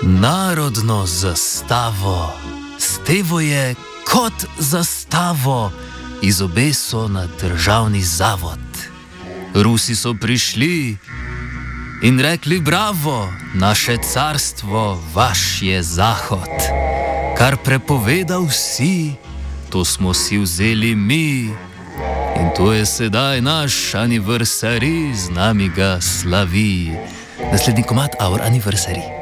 Narodno zastavo, stevo je kot zastavo, iz obeso na državni zavod. Rusi so prišli in rekli bravo, naše carstvo, vaš je zahod. Kar prepovedal si, to smo si vzeli mi. In to je sedaj naš aniversari, z nami ga slavi. Naslednji komad, our anniversary.